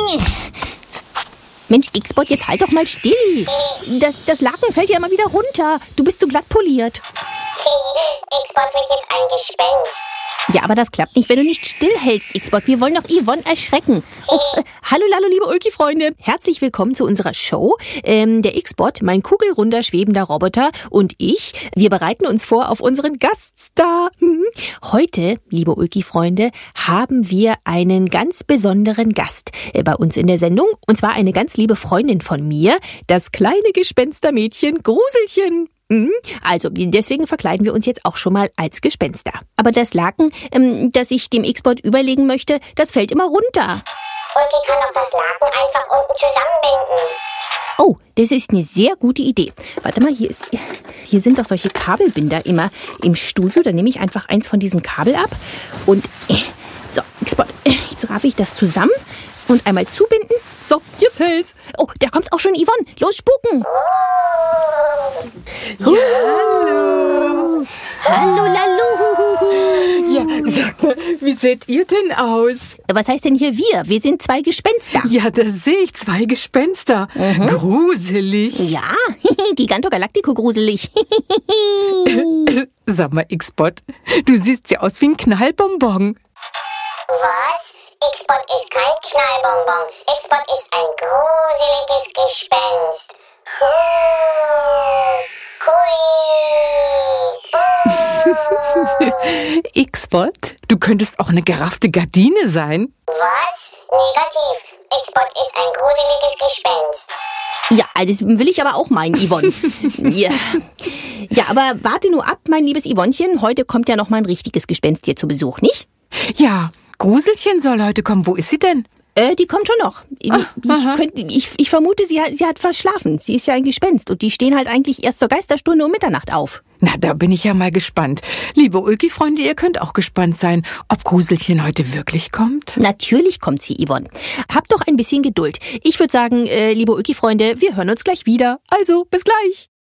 Mensch, X-Bot, jetzt halt doch mal still. Das Laken fällt ja immer wieder runter. Du bist so glatt poliert. X-Bot wird jetzt ein Gespenst. Ja, aber das klappt nicht, wenn du nicht stillhältst, X-Bot. Wir wollen doch Yvonne erschrecken. Oh, hallo, liebe Ulki-Freunde. Herzlich willkommen zu unserer Show. Der X-Bot, mein kugelrunder, schwebender Roboter und ich, wir bereiten uns vor auf unseren Gaststar. Heute, liebe Ulki-Freunde, haben wir einen ganz besonderen Gast bei uns in der Sendung. Und zwar eine ganz liebe Freundin von mir, das kleine Gespenstermädchen Gruselchen. Also, deswegen verkleiden wir uns jetzt auch schon mal als Gespenster. Aber das Laken, das ich dem X-Bot überlegen möchte, das fällt immer runter. Ulki kann doch das Laken einfach unten zusammenbinden. Oh, das ist eine sehr gute Idee. Warte mal, hier sind doch solche Kabelbinder immer im Studio. Dann nehme ich einfach eins von diesem Kabel ab. Und so, X-Bot, jetzt raffe ich das zusammen und einmal zubinden. So, jetzt hält's. Oh, da kommt auch schon Yvonne. Los, spuken. Ja, hallo. Hallo, Lalu. Ja, sag mal, wie seht ihr denn aus? Was heißt denn hier wir? Wir sind zwei Gespenster. Ja, da sehe ich zwei Gespenster. Gruselig. Ja, Giganto Galactico gruselig. Sag mal, X-Bot, du siehst ja aus wie ein Knallbonbon. Was? X-Bot ist kein Knallbonbon. X-Bot ist ein gruseliges Gespenst. X-Bot, du könntest auch eine geraffte Gardine sein. Was? Negativ. X-Bot ist ein gruseliges Gespenst. Ja, das will ich aber auch meinen, Yvonne. Ja, aber warte nur ab, mein liebes Yvonnchen. Heute kommt ja noch mal ein richtiges Gespenst hier zu Besuch, nicht? Ja, Gruselchen soll heute kommen. Wo ist sie denn? Die kommt schon noch. Ich vermute, sie hat verschlafen. Sie ist ja ein Gespenst und die stehen halt eigentlich erst zur Geisterstunde um Mitternacht auf. Na, da bin ich ja mal gespannt. Liebe Ulki-Freunde, ihr könnt auch gespannt sein, ob Gruselchen heute wirklich kommt. Natürlich kommt sie, Yvonne. Habt doch ein bisschen Geduld. Ich würde sagen, liebe Ulki-Freunde, wir hören uns gleich wieder. Also, bis gleich.